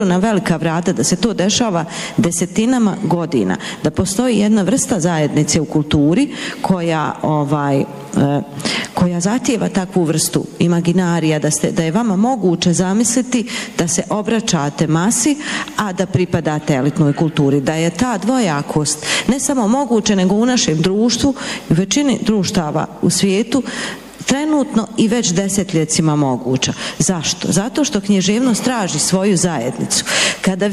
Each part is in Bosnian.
na velika vrata, da se to dešava desetinama godina, da postoji jedna vrsta zajednice u kulturi koja zahtijeva takvu vrstu imaginarija, da je vama moguće zamisliti da se obraćate masi, a da pripadate elitnoj kulturi, da je ta dvojakost ne samo moguće, nego u našem društvu i većini društava u svijetu trenutno i već desetljetcima moguća. Zašto? Zato što književnost traži svoju zajednicu. Kada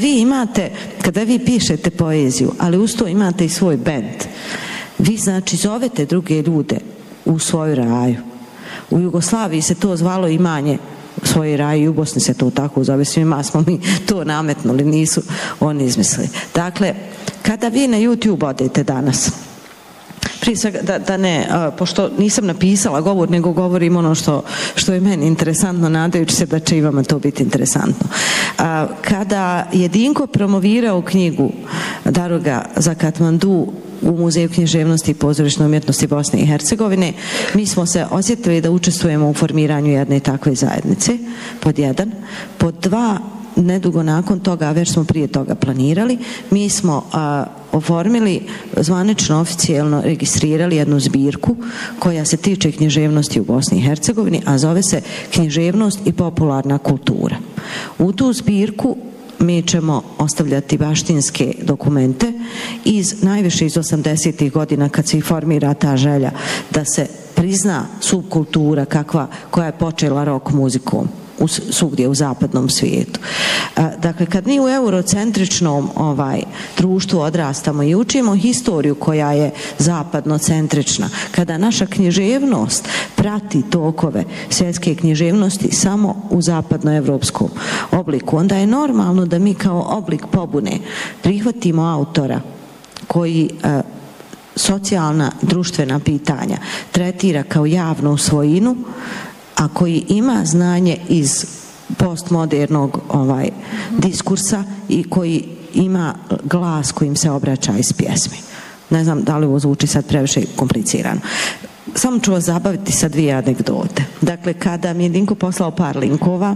vi pišete poeziju, ali uz to imate i svoj bend, vi znači zovete druge ljude u svoju raju. U Jugoslaviji se to zvalo imanje svoje raje, i u Bosni se to tako zove, svima smo mi to nametnuli, nisu oni izmislili. Dakle, kada vi na YouTube odete danas, prije svega da ne, pošto nisam napisala govor, nego govorim ono što je meni interesantno, nadajući se da će i vama to biti interesantno. Kada je Dinko promovirao knjigu Daruga za Katmandu u Muzeju književnosti i pozorišne umjetnosti Bosne i Hercegovine, mi smo se osjetili da učestvujemo u formiranju jedne takve zajednice, pod jedan. Pod dva, nedugo nakon toga, već smo prije toga planirali, mi smo oformili, zvanično, oficijelno registrirali jednu zbirku koja se tiče književnosti u Bosni i Hercegovini, a zove se Književnost i popularna kultura. U tu zbirku mi ćemo ostavljati baštinske dokumente najviše iz 80-ih godina, kad se i formira ta želja da se prizna subkultura koja je počela rock muzikom svugdje u zapadnom svijetu. Dakle, kad mi u eurocentričnom društvu odrastamo i učimo historiju koja je zapadnocentrična, kada naša književnost prati tokove svjetske književnosti samo u zapadnoevropskom obliku, onda je normalno da mi kao oblik pobune prihvatimo autora koji socijalna, društvena pitanja tretira kao javnu svojinu, a koji ima znanje iz postmodernog diskursa i koji ima glas kojim se obraća iz pjesmi. Ne znam da li ovo zvuči sad previše komplicirano. Samo ću vas zabaviti sa dvije anegdote. Dakle, kada mi je Dinko poslao par linkova,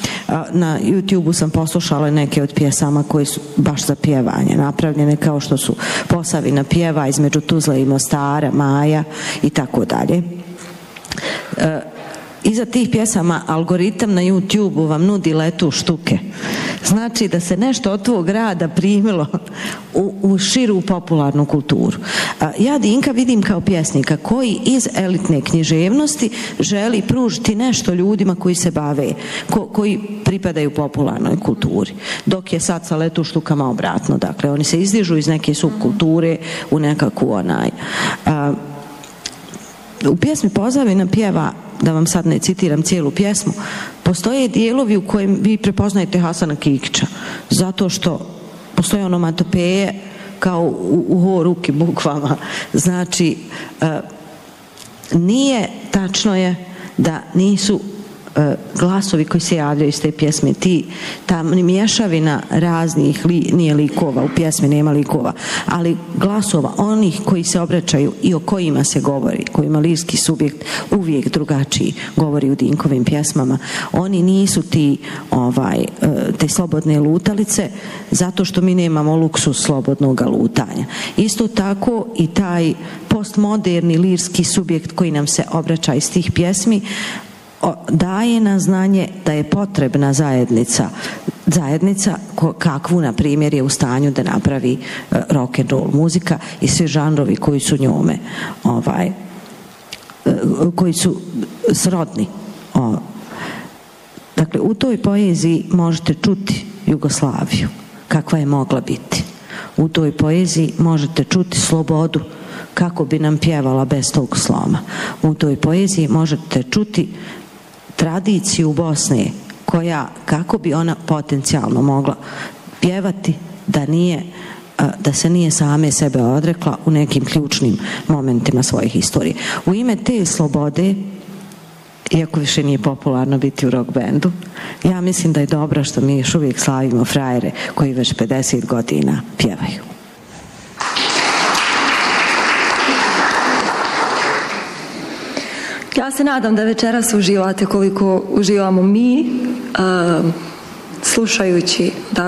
na YouTube-u sam poslušala neke od pjesama koje su baš za pjevanje napravljene, kao što su Posavina pjeva, Između Tuzle i Mostara, Maja i tako dalje. Iza tih pjesama algoritam na YouTube-u vam nudi letu štuke. Znači da se nešto od tvog rada primilo u širu popularnu kulturu. Ja Dinka vidim kao pjesnika koji iz elitne književnosti želi pružiti nešto ljudima koji se bave, koji pripadaju popularnoj kulturi. Dok je sad sa letu štukama obratno. Dakle, oni se izdižu iz neke subkulture u nekakvu u pjesmi Pozavina pjeva, da vam sad ne citiram cijelu pjesmu, postoje dijelovi u kojem vi prepoznajete Hasana Kikića, zato što postoje onomatopeje kao u ho ruki bukvama. Znači, nije tačno je da nisu glasovi koji se javljaju iz te pjesme, ta mješavina raznih, nije likova, u pjesmi nema likova, ali glasova onih koji se obraćaju i o kojima se govori, kojima lirski subjekt uvijek drugačiji govori u Dinkovim pjesmama, oni nisu te slobodne lutalice, zato što mi nemamo luksus slobodnog lutanja. Isto tako i taj postmoderni lirski subjekt koji nam se obraća iz tih pjesmi daje na znanje da je potrebna zajednica kakvu, na primjer, je u stanju da napravi rock and roll muzika i svi žanrovi koji su njome koji su srodni. Dakle, u toj poeziji možete čuti Jugoslaviju kakva je mogla biti. U toj poeziji možete čuti slobodu kako bi nam pjevala bez tog sloma. U toj poeziji možete čuti tradiciju Bosne kako bi ona potencijalno mogla pjevati da se nije same sebe odrekla u nekim ključnim momentima svoje historije. U ime te slobode, iako više nije popularno biti u rock bandu, ja mislim da je dobro što mi još uvijek slavimo frajere koji već 50 godina pjevaju. Ja se nadam da večeras uživate koliko uživamo mi slušajući